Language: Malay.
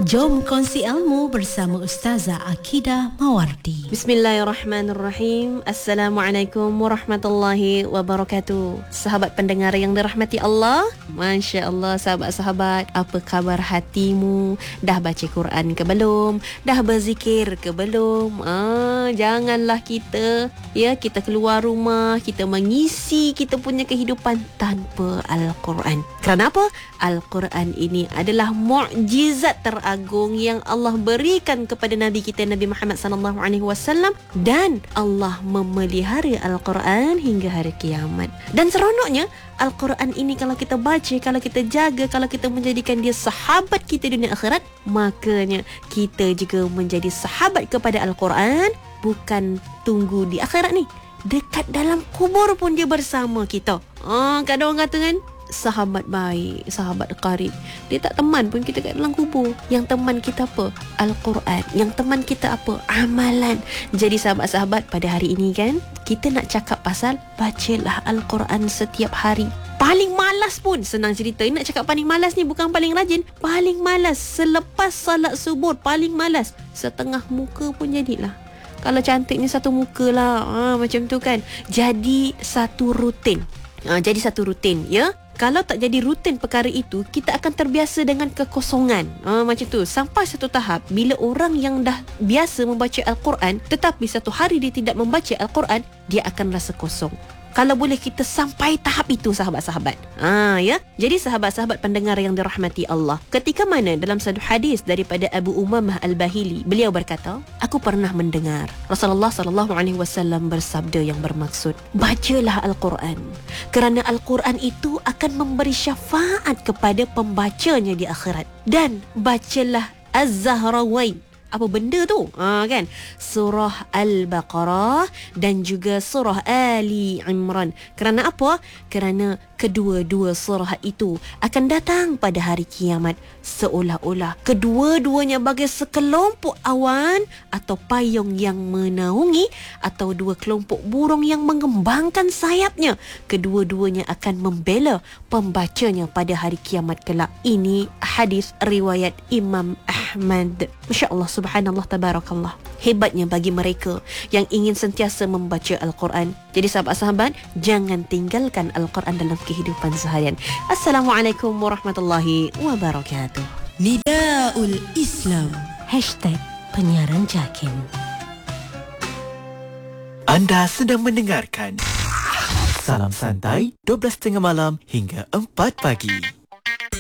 Jom kongsi ilmu bersama Ustazah Akidah Mawardi. Bismillahirrahmanirrahim. Assalamualaikum warahmatullahi wabarakatuh. Sahabat pendengar yang dirahmati Allah, Masya Allah, sahabat-sahabat, apa khabar hatimu? Dah baca Quran ke belum? Dah berzikir ke belum? Janganlah kita keluar rumah, kita mengisi kita punya kehidupan tanpa Al-Quran. Kerana apa? Al-Quran ini adalah mukjizat teragung yang Allah berikan kepada Nabi kita Nabi Muhammad sallallahu alaihi wasallam, dan Allah memelihara Al-Quran hingga hari kiamat. Dan seronoknya Al-Quran ini kalau kita baca, kalau kita jaga, kalau kita menjadikan dia sahabat kita dunia akhirat, makanya kita juga menjadi sahabat kepada Al-Quran. Bukan tunggu di akhirat ni, dekat dalam kubur pun dia bersama kita. Kan orang kata kan, sahabat baik, sahabat karib, dia tak teman pun kita kat dalam kubur. Yang teman kita apa? Al-Quran. Yang teman kita apa? Amalan. Jadi sahabat-sahabat, pada hari ini kan, kita nak cakap pasal bacalah Al-Quran setiap hari. Paling malas pun, senang cerita, nak cakap paling malas ni bukan paling rajin. Paling malas selepas salat subuh, paling malas. Setengah muka pun jadilah. Kalau cantik ni satu muka lah, macam tu kan. Jadi satu rutin. Jadi satu rutin, ya. Kalau tak jadi rutin perkara itu, kita akan terbiasa dengan kekosongan. Macam tu. Sampai satu tahap, bila orang yang dah biasa membaca Al-Quran, tetapi satu hari dia tidak membaca Al-Quran, dia akan rasa kosong. Kalau boleh kita sampai tahap itu, sahabat-sahabat. Ya. Jadi sahabat-sahabat pendengar yang dirahmati Allah, ketika mana dalam satu hadis daripada Abu Umamah Al-Bahili, beliau berkata, aku pernah mendengar Rasulullah sallallahu alaihi wasallam bersabda yang bermaksud, bacalah Al-Quran, kerana Al-Quran itu akan memberi syafaat kepada pembacanya di akhirat. Dan bacalah Az-Zahrawain. Apa benda tu? Kan? Surah Al-Baqarah dan juga surah Ali Imran. Kerana apa? Kerana kedua-dua surah itu akan datang pada hari kiamat, seolah-olah kedua-duanya bagai sekelompok awan atau payung yang menaungi, atau dua kelompok burung yang mengembangkan sayapnya. Kedua-duanya akan membela pembacanya pada hari kiamat kelak. Ini hadis riwayat Imam Ahmad. Masya Allah, subhanallah, tabarakallah. Hebatnya bagi mereka yang ingin sentiasa membaca Al-Quran. Jadi sahabat-sahabat, jangan tinggalkan Al-Quran dalam kehidupan seharian. Assalamualaikum warahmatullahi wabarakatuh. Nidaul Islam #penyiaran Jakim. Anda sedang mendengarkan Salam Santai 12.30 malam hingga 4 pagi.